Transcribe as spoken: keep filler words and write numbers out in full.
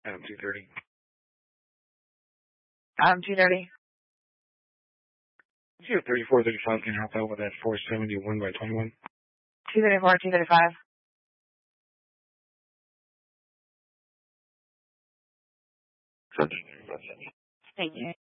Um, two thirty. Um, two thirty. Zero thirty-four thirty-five can help out with that four seventy-one by twenty-one. two thirty-four, two thirty-five. Thank you. Thank you.